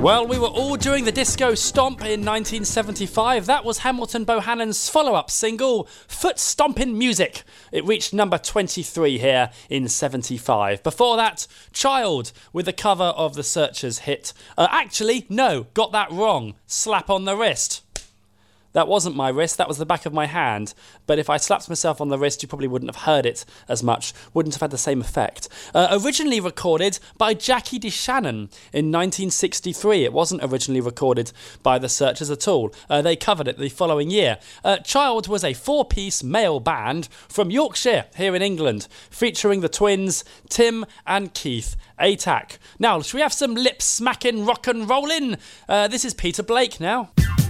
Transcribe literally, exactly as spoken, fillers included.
Well, we were all doing the disco stomp in nineteen seventy-five. That was Hamilton Bohannon's follow-up single, Foot Stompin' Music. It reached number twenty-three here in seventy-five. Before that, Child with the cover of the Searchers' hit. Uh, actually, no, got that wrong. Slap on the Wrist. That wasn't my wrist, that was the back of my hand. But if I slapped myself on the wrist, you probably wouldn't have heard it as much, wouldn't have had the same effect. Uh, originally recorded by Jackie DeShannon in nineteen sixty-three. It wasn't originally recorded by the Searchers at all. Uh, they covered it the following year. Uh, Child was a four-piece male band from Yorkshire, here in England, featuring the twins Tim and Keith A T A C. Now, should we have some lip-smacking rock and rollin'? Uh, this is Peter Blake now.